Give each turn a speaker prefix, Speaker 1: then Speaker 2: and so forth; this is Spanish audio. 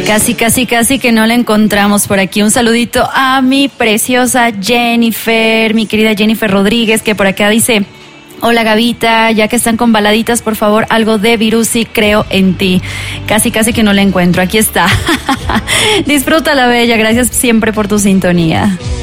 Speaker 1: Casi que no la encontramos por aquí. Un saludito a mi preciosa Jennifer, mi querida Jennifer Rodríguez, que por acá dice: hola Gavita, ya que están con baladitas, por favor, algo de Virusi, creo en ti. Casi que no la encuentro. Aquí está. Disfrútala, bella. Gracias siempre por tu sintonía.